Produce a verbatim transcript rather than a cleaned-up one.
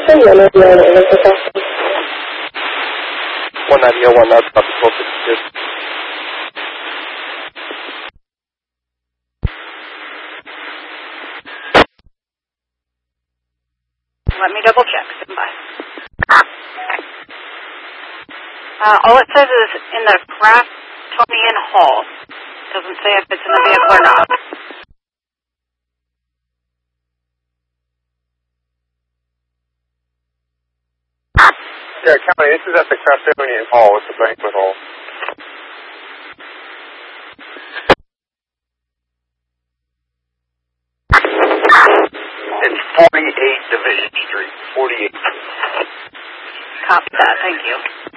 location, one ninety on Intersection. one ninety oh one, that's about the closest it is. Let me double check. Stand by. Uh, all it says is in the Kraftonian Hall. Doesn't say if it's in the vehicle or not. Yeah, County, this is at the Kraftonian Hall. It's a banquet hall. It's forty-eight Division Street. forty-eight. Copy that. Thank you.